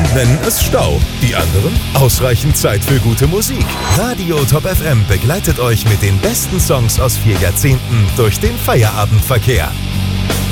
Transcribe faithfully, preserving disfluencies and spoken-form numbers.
nennen es Stau, die anderen ausreichend Zeit für gute Musik. Radio Top F M begleitet euch mit den besten Songs aus vier Jahrzehnten durch den Feierabendverkehr.